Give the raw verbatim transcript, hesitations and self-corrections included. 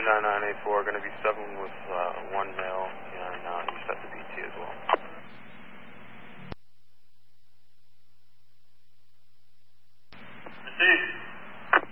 nine nine eight four, going to be seven with uh, one male.